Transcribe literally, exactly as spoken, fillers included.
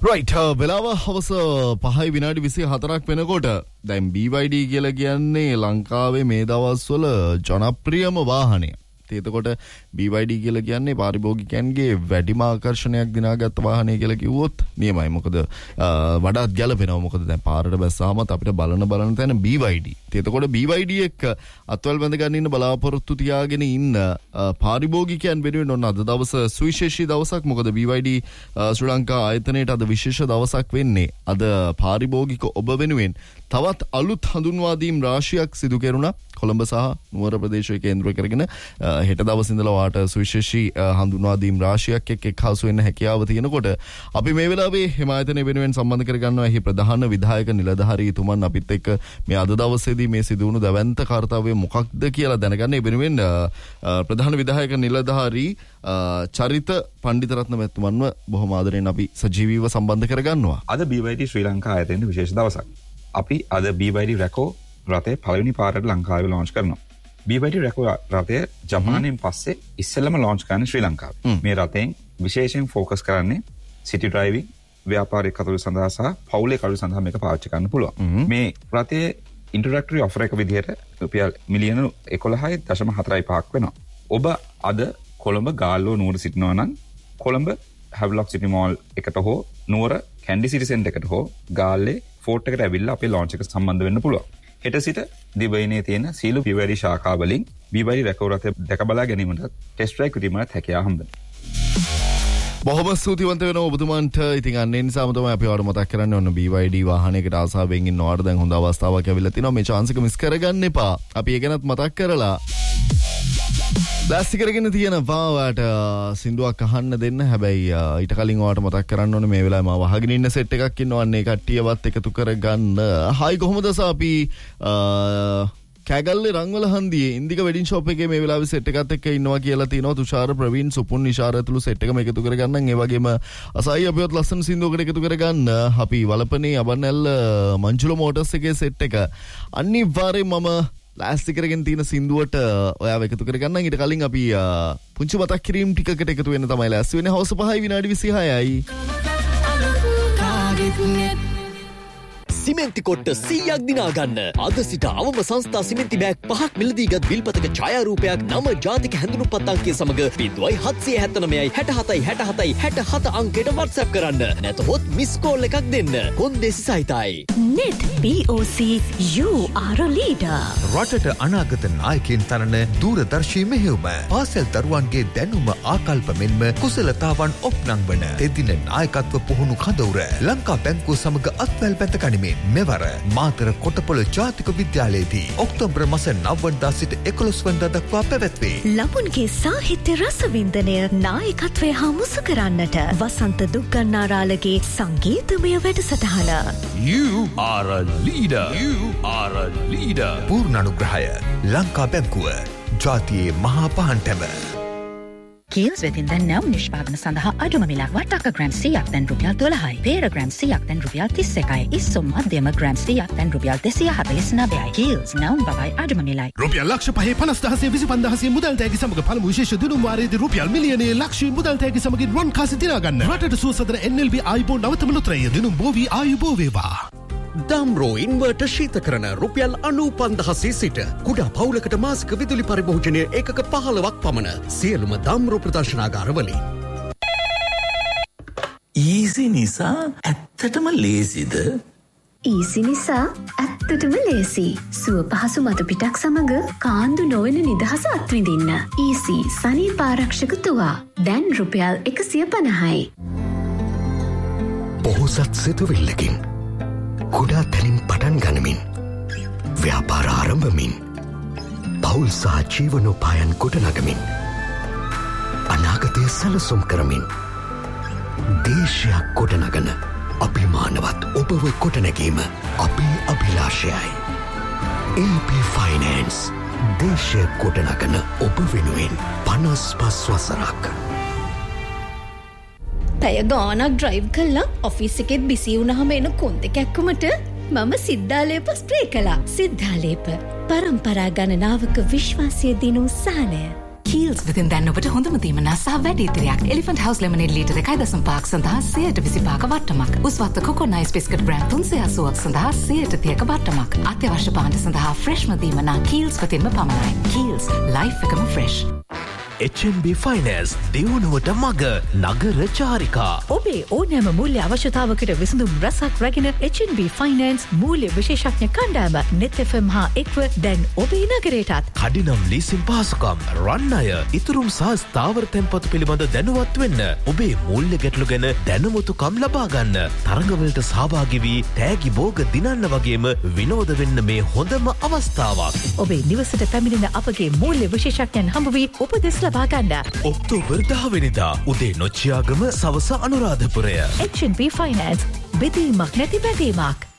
right වෙලාව හවස පහයි විනාඩි විසිහතරක් වෙනකොට දැන් B Y D කියලා කියන්නේ ලංකාවේ මේ දවස්වල ජනප්‍රියම වාහනය. එතකොට B Y D කියලා කියන්නේ පාරිභෝගිකයන්ගේ වැඩිම ආකර්ෂණයක් දිනාගත් වාහනය කියලා කිව්වොත් නියමයි. මොකද වඩාත් ගැළපෙනවා. මොකද දැන් පාරට බැස්සාමත් අපිට බලන බලන තැන B Y D. එතකොට B Y D එක අත්වල බඳ ගන්න ඉන්න බලාපොරොත්තු තියාගෙන ඉන්න පාරිභෝගිකයන් වෙනුවෙන් ඔන්න අද දවස සුවිශේෂී දවසක්. මොකද B Y D ශ්‍රී ලංකා ආයතනයේට අද විශේෂ දවසක් වෙන්නේ. අද පාරිභෝගික ඔබ වෙනුවෙන් තවත් අලුත් හඳුන්වා දීම් රාශියක් සිදු කෙරුණා. කොළඹ සහ නුවර ප්‍රදේශයේ කේන්ද්‍ර කරගෙන හෙට දවස් ඉඳලා වාට සුවිශේෂී හඳුන්වා දීම් රාශියක් එක්ක එක්හසු වෙන්න හැකියාව තියෙනකොට අපි මේ වෙලාවේ හිම ආයතනය වෙනුවෙන් සම්බන්ධ කරගන්නවා. එහි ප්‍රධාන විධායක නිලධාරීතුමන් අපිත් එක්ක මේ අද දවසේදී මේ සිදු වුණු දැවැන්ත කාර්යය මොකක්ද කියලා දැනගන්න. ඒ වෙනුවෙන් ප්‍රධාන විධායක නිලධාරී චරිත පණ්ඩිතරත්න මැතිතුමන්ව බොහොම ආදරෙන් අපි සජීවීව සම්බන්ධ කරගන්නවා. අද B Y D ශ්‍රී ලංකා ආයතනයේ විශේෂ දවසක්. අපි අද B Y D රැකෝ රථය පළවෙනි පාරට ලංකාවේ ලොන්ච් කරනවා. B Y D රැකෝ රථය ජපානයෙන් පස්සේ ඉස්සෙල්ලම ලොන්ච් කරන්නේ ශ්‍රී ලංකාවේ. මේ රථයෙන් විශේෂයෙන් ફોකස් කරන්නේ සිටි ඩ්‍රයිවිං, ව්‍යාපාරික කටයුතු සඳහා සහ පවුලේ කටයුතු සඳහා මේක පාවිච්චි කරන්න පුළුවන්. මේ රථයේ ඉන්ට්‍රොඩක්ටරි ඔෆර් එක විදිහට රුපියල් මිලියන එකොළහයි දශම හතරයි පහක් වෙනවා. ඔබ අද කොළඹ ගාල්ලෝ නුවර සිටිනවා නම් කොළඹ හැව්ලොක් සිටි මෝල් එකට හෝ නුවර කැන්ඩි සිටි සෙන්ටර් එකට හෝ ගාල්ලේ ෆෝර්ට් එකට ඇවිල්ලා අපේ ලොන්ච් එකට සම්බන්ධ වෙන්න පුළුවන්. හෙට සිට දිවයිනේ තියෙන සීළු B Y D ශාඛා වලින් B Y D රැකෝ රථය දැක බලා ගැනීමට ටෙස්ට් ඩ්‍රයිව් කිරීමට හැකියාව හම්බෙනවා. බොහොම ස්තුතිවන්ත වෙනවා ඔබතුමන්ට. ඉතින් අන්න ඒ නිසාම තමයි අපි ඔයාලට මතක් කරන්නේ ඔන්න B Y D වාහනයකට ආසාවෙන් ඉන්නවට දැන් හොඳ අවස්ථාවක් ඇවිල්ලා තිනවා. මේ chance එක මිස් කරගන්න එපා. අපි ඒක ගැනත් මතක් කරලා ලාස්ට් කරගෙන තියෙනවා වාට සින්දුවක් අහන්න දෙන්න. හැබැයි ඊට කලින් ඔයාලට මතක් කරන්න ඕනේ මේ වෙලාවේ මම වහගෙන ඉන්න සෙට් එකක් ඉන්නවා. අන්න ඒ කට්ටියවත් එකතු කරගන්න. හයි කොහොමද අපි කැගල්ලේ රංගවල හන්දියේ ඉන්දික වෙඩින් ෂොප් එකේ මේ වෙලාවේ සෙට් එකත් එක්ක ඉන්නවා කියලා තියෙනවා. තුෂාර ප්‍රවීන් සුපුන් නිශාර ඇතුළු සෙට් එකම එකතු කරගන්න. ඒ වගේම අසයි අපිවත් ලස්සන සින්දුවකට එකතු කරගන්න. අපි වලපනේ අබන්නැල්ල මංජුල මෝටර්ස් එකේ සෙට් එක අනිවාර්යයෙන් මම ලාස්ට් කරගෙන තියෙන සින්දුවට ඔයාව එකතු කරගන්න. ඊට කලින් අපි පුංචි මතක් කිරීම් ටිකකට එකතු වෙන්න තමයි ලාස්ට් වෙන්නේ. හවස පහයි විනාඩි විසිහයයි. සිමෙන්ති කොට්ට සීයක් දිනා ගන්න. අද සිට අවම සංස්ථා සිමෙන්ති බෑග් පහක් මිලදීගත් බිල්පතක ඡායාරූපයක් නම ජාතික හැඳුනුම්පත් අංකය සමග බිංදුවයි හත්සිය හැත්තනවයයි හැටහතයි හැටහතයි හැටහත අංකයට WhatsApp කරන්න. නැතහොත් මිස් කෝල් එකක් දෙන්න. කොන්දේසි සහිතයි. net B O C you are a leader. රටට අනාගත නායකයන් තරන දූරදර්ශී මෙහෙයුම. පාසල් දරුවන්ගේ දැනුම ආකල්ප මෙන්ම කුසලතාවන් ඔප්නං වන එදින නායකත්ව පුහුණු කඳවුර ලංකා බැංකුව සමග අත්වැල් බැඳ ගනිමින් මෙවර මාතර කොටපොළ ජාතික විද්‍යාලයේදී ඔක්තෝබර් මාස නවය වෙනිදා සිට එකොළොස් වෙනිදා දක්වා පැවැත්වේ. ලබුන්ගේ සාහිත්‍ය රසවින්දනය නායකත්වය හා මුසු කරන්නට වසන්ත දුක්ගන්නාරාලගේ සංගීතමය වැඩසටහන. You are a leader. You are a leader. පූර්ණ අනුග්‍රහය ලංකා බැංකුව ජාතියේ මහා පහන්ටම. කීල්ස් වෙතින් දැන් නැව් නිෂ්පාදන සඳහා අඩුම මිලක් වට්ටක්ක ග්‍රෑම් සීයක් දැන් රුපියල් දොළහයි. පේර ග්‍රෑම් සීයක් දැන් රුපියල් තිස් එකයි. ඉස්සුම් මධ්‍යම ග්‍රෑම් සීයක් දැන් රුපියල් දෙසිය හතළිස් නවයයි. කීල්ස් නැව් බවයි අඩුම මිලයි. රුපියල් ලක්ෂ පහේ පනස් දහසේ විසි පන්දහසේ මුදල් තෑගි සමග පළමු විශේෂ දිනුම් වාරයේදී රුපියල් මිලියනයේ ලක්ෂයෙන් මුදල් තෑගි සමගින් රොන් කාසි දිනා ගන්න. රටට සුවසදන N L B ආයුබෝ නවතම ලොතරැය දිනුම් බෝවි ආයුබෝ වේවා. දාම්රෝ ඉන්වර්ටර් ශීතකරණ රුපියල් අනූ පන්දහසේ සිට කුඩා පවුලකට මාසික විදුලි පරිභෝජනය ඒකක පහළොවක් පමණ සියලුම දාම්රෝ ප්‍රදර්ශනාගාරවලින්. ඊසි නිසා ඇත්තටම ලේසිද? ඊසි නිසා ඇත්තටම ලේසි. සුව පහසු මත පිටක් සමග කාන්දු නොවන නිදහස අත්විඳින්න. ඊසි සනීප ආරක්ෂක තුවා දැන් රුපියල් එකසිය පනහයි. පොහොසත් සිතුවිල්ලකින් කුඩා තැනින් පටන් ගනිමින් ව්‍යාපාර ආරම්භමින් පවුල් සහ ජීවනෝපායන් ගොඩනගමින් අනාගතය සැලසුම් කරමින් දේශයක් ගොඩනගන අභිමානවත් ඔබව ගොඩනැගීම අපේ අභිලාෂයයි. A P Finance දේශය ගොඩනගන ඔබ වෙනුවෙන් පනස් පස් වසරක්. පැය ගානක් ඩ්‍රයිව් කළා ඔෆිස් එකෙත් බිසි වුණාම එන කොන්ද කැක්කුමට මම සිද්ධාලේප ස්ප්‍රේ කළා. සිද්ධාලේප පරම්පරා ගණනාවක විශ්වාසය දිනූ සහනය. කීල්ස් වෙතින් දැන් ඔබට හොඳම තීමනා සහ වැඩි ඉතිරියක්. එලිෆන්ට් හවුස් ලෙමනේඩ් ලීටර එකයි දශම පහක් සඳහා සියයට විසිපහක වට්ටමක්. උස්වත්ත කොකොනයිස් බිස්කට් ග්‍රෑම් තුන්සිය අසූවක් සඳහා සියයට තිහක වට්ටමක්. අත්‍යවශ්‍ය පාණ්ඩ සඳහා ෆ්‍රෙෂ්ම තීමනා කීල්ස් වෙතින්ම පමණයි. කීල්ස් ලයිෆ් එකම ෆ්‍රෙෂ්. එච් එන් බී ෆයිනෑන්ස් දියුණුවට මග නගර චාරිකා. ඔබේ ඕනෑම මූල්‍ය අවශ්‍යතාවකට විසඳුම් රැසක් රැගෙන එච් එන් බී ෆයිනෑන්ස් මූල්‍ය විශේෂඥ කණ්ඩායම නෙත් එෆ් එම් හා එක්ව දැන් ඔබේ නගරයටත් කඩිනම් ලීසින් පහසුකම් රන් අය ඉතුරුම් සහ ස්ථාවර තැන්පතු පිළිබඳ දැනුවත් වෙන්න. ඔබේ මූල්‍ය ගැටලු ගැන දැනුමුතුකම් ලබා ගන්න. තරඟවලට සහභාගී වී තෑගි භෝග දිනන්න වගේම විනෝද වෙන්න මේ හොඳම අවස්ථාවක්. ඔබේ නිවසට පැමිණෙන අපගේ මූල්‍ය විශේෂඥයන් හම්බ වී උපදෙස් ලබා ගන්න. ඔක්තෝබර් දහ වෙනිදා උදේ නොච්චියාගම සවස අනුරාධපුරය. එච් එන් බී ෆයිනෑන්ස් බෙදීමක් නැති බැඳීමක්.